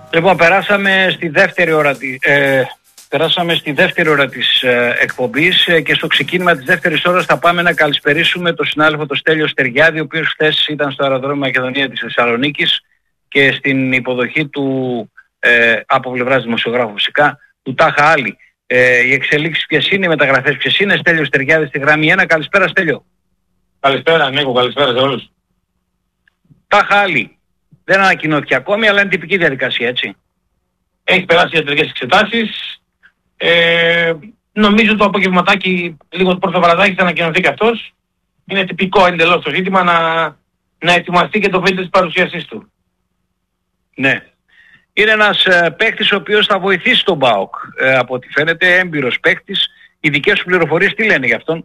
Λοιπόν, περάσαμε στη δεύτερη ώρα της εκπομπής και στο ξεκίνημα της δεύτερης ώρας θα πάμε να καλησπερίσουμε τον συνάδελφο τον Στέλιο Στεριάδη, ο οποίος χθες ήταν στο αεροδρόμιο Μακεδονία της Θεσσαλονίκης και στην υποδοχή του, από πλευράς δημοσιογράφου φυσικά, του Τάχα Άλλη. Οι εξελίξεις ποιες είναι, οι μεταγραφές ποιες είναι? Στέλιο Στεριάδη στη γραμμή 1. Καλησπέρα Στέλιο. Καλησπέρα Νίκο, καλησπέρα σε όλους. Τάχα Άλλη. Δεν ανακοινώθηκε ακόμη, αλλά είναι τυπική διαδικασία, έτσι. Έχει περάσει ιατρικές εξετάσεις. Νομίζω το απογευματάκι, λίγο το πρώτο βραδάκι θα ανακοινωθεί και αυτός. Είναι τυπικό εντελώς το ζήτημα να ετοιμαστεί και το βίντεο της παρουσίασής του. Ναι. Είναι ένας παίκτης ο οποίος θα βοηθήσει τον ΠΑΟΚ. Από ό,τι φαίνεται έμπειρος παίκτης. Οι δικές σου πληροφορίες τι λένε γι' αυτόν?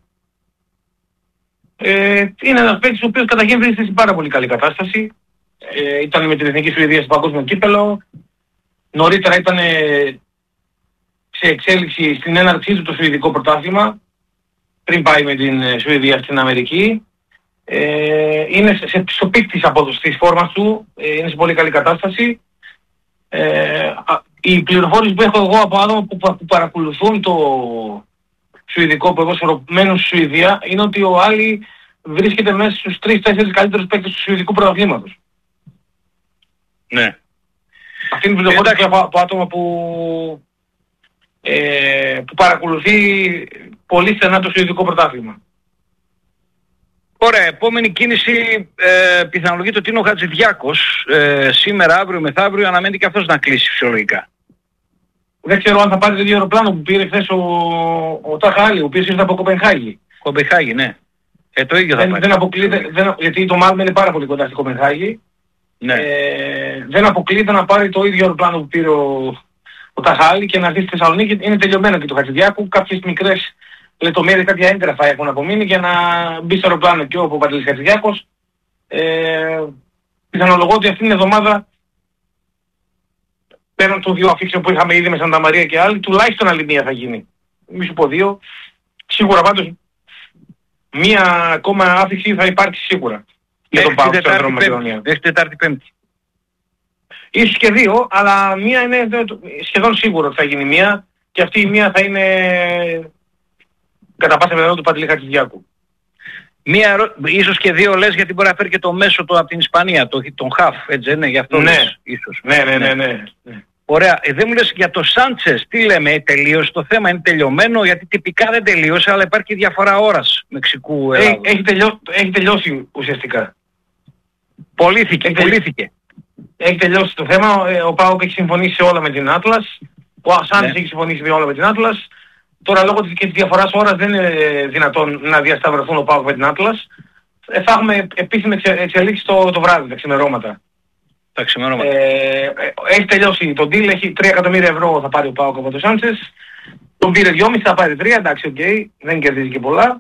Είναι ένας παίκτης ο οποίος καταρχήν βρίσκεται σε πάρα πολύ καλή κατάσταση. Ήταν με την Εθνική Σουηδία στο παγκόσμιο κύπελλο. Νωρίτερα ήταν σε εξέλιξη στην έναρξή του το Σουηδικό πρωτάθλημα, πριν πάει με την Σουηδία στην Αμερική. Είναι στο πικ της απόδοσης της φόρμας του, είναι σε πολύ καλή κατάσταση. Οι πληροφόρες που έχω εγώ από άτομα που παρακολουθούν το Σουηδικό ποδόσφαιρο μένουν στη Σουηδία είναι ότι ο Άλλη βρίσκεται μέσα στους 3-4 καλύτερους παίκτες του Σουηδικού πρωταθλήματος. Ναι. Αυτή είναι η πληροφόρηση από άτομα που παρακολουθεί πολύ στενά το Σουηδικό πρωτάθλημα. Ωραία, επόμενη κίνηση πιθανολογείται ότι είναι ο Χατζηδιάκος. Σήμερα, αύριο, μεθαύριο αναμένεται και αυτός να κλείσει φυσιολογικά. Δεν ξέρω αν θα πάρει το ίδιο αεροπλάνο που πήρε χθες ο Τάχα Άλλη, ο οποίος ήρθε από Κοπενχάγη. Κοπενχάγη, ναι. Το ίδιο θα πάρει. Δεν αποκλείεται, γιατί το Μάλμε είναι πάρα πολύ κοντά στη Κοπενχάγη. Ναι. Δεν αποκλείεται να πάρει το ίδιο αεροπλάνο που πήρε ο Τάχα Άλλη και να έρθει στη Θεσσαλονίκη. Είναι τελειωμένο και το Χατζηδιάκου. Κάποιες μικρές λεπτομέρειες, κάποια έγγραφα έχουν απομείνει για να μπει στο αεροπλάνο και ο Παπαντελής Χατζηδιάκος. Πιθανολογώ ότι αυτήν την εβδομάδα, πέραν των 2 αφήξεων που είχαμε ήδη με Σαντα Μαρία και άλλοι, τουλάχιστον άλλη μία θα γίνει. Μη σου πω 2. Σίγουρα πάντως μία ακόμα άφηξη θα υπάρξει σίγουρα. Για τον ΠΑΟΚ στο αεροδρόμιο Μακεδονία. Μέχρι Τετάρτη Πέμπτη. Ίσως και 2, αλλά μία είναι σχεδόν σίγουρο ότι θα γίνει μία και αυτή η μία θα είναι κατά πάσα πιθανότητα του Παντελή Χατζηδιάκου. Ίσως και 2 λες γιατί μπορεί να φέρει και το μέσο του από την Ισπανία, τον Χαφ, έτσι δεν είναι, γι' αυτό λες, ίσως. Ναι. Ωραία, δεν μου λες για το Σάντσες, τι λέμε, τελείωσε το θέμα, είναι τελειωμένο, γιατί τυπικά δεν τελείωσε, αλλά υπάρχει διαφορά ώρας Μεξικού Ελλάδος. Έχει τελειώσει ουσιαστικά. Πωλήθηκε. Έχει τελειώσει το θέμα, ο ΠΑΟΚ έχει συμφωνήσει όλα με την Άτλας, ο Σάντσες έχει συμφωνήσει όλα με την Άτλας. Τώρα λόγω της διαφοράς ώρας δεν είναι δυνατόν να διασταυρωθούν ο ΠΑΟΚ με την Άτλας. Θα έχουμε επίσημες εξελίξεις το βράδυ, τα ξημερώματα. Έχει τελειώσει το deal, έχει 3 εκατομμύρια ευρώ θα πάρει ο ΠΑΟΚ από το Σάντσες. Τον πήρε 2,5, θα πάρει 3, εντάξει, οκ, δεν κερδίζει και πολλά.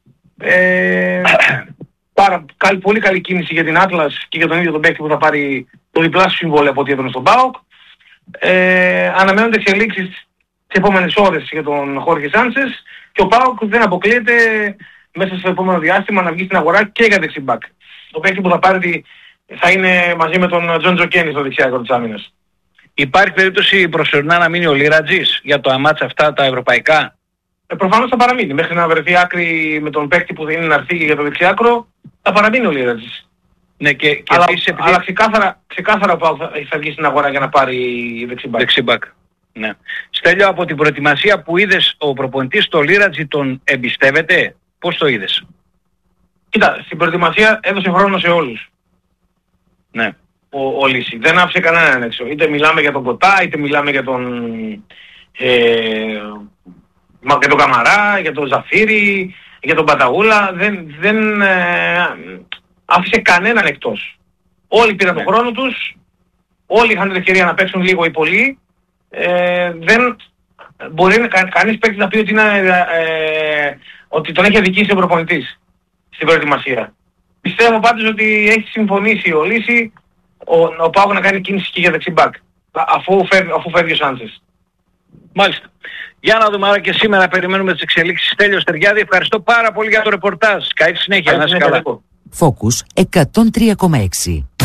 Πολύ καλή κίνηση για την Άτλας και για τον ίδιο τον παίκτη που θα πάρει το διπλάσιο συμβόλαιο από ό,τι έδωνε στον ΠΑΟΚ. Αναμένονται εξελίξεις τις επόμενες ώρες για τον Χόρχε Σάντσες και ο ΠΑΟΚ δεν αποκλείεται μέσα στο επόμενο διάστημα να βγει στην αγορά και για δεξιμπάκ. Το παίκτη που θα πάρει θα είναι μαζί με τον Τζον Τζοκένι στο δεξιάκρο της άμυνας. Υπάρχει περίπτωση προσωρινά να μείνει ο Λίρατζης για το αμάτσα αυτά τα ευρωπαϊκά? Προφανώς θα παραμείνει. Μέχρι να βρεθεί άκρη με τον παίκτη που θα είναι να έρθει για το δεξιάκρο, θα παραμείνει ο Λίρατζης. Ναι, αλλά ξεκάθαρα ο ΠΑΟΚ θα βγει στην αγορά για να πάρει δεξιμπάκ. Ναι. Στέλιο, από την προετοιμασία που είδες, ο προπονητής το Λίρατζη τον εμπιστεύεται? Πώς το είδες? Κοίτα, στην προετοιμασία έδωσε χρόνο σε όλους. Ναι. Ο Λύση. Δεν άφησε κανέναν έξω. Είτε μιλάμε για τον Κοτά, είτε μιλάμε για τον Καμαρά, για τον Ζαφύρι, για τον Παταγούλα. Δεν άφησε κανέναν εκτός. Όλοι πήραν τον χρόνο τους, όλοι είχαν την ευκαιρία να παίξουν λίγο ή πολύ. Δεν μπορεί κανείς παίκτης να πει ότι τον έχει αδικήσει ο προπονητής στην προετοιμασία. Πιστεύω πάντως ότι έχει συμφωνήσει ο Λύση ο ΠΑΟΚ να κάνει κίνηση και για δεξιμπάκ αφού φεύγει ο Σάντσες. Μάλιστα. Για να δούμε, άρα και σήμερα περιμένουμε τις εξελίξεις. Στέλιο Στεριάδη, ευχαριστώ πάρα πολύ για το ρεπορτάζ. Καλή συνέχεια. Να είσαι καλά. Focus 103,6.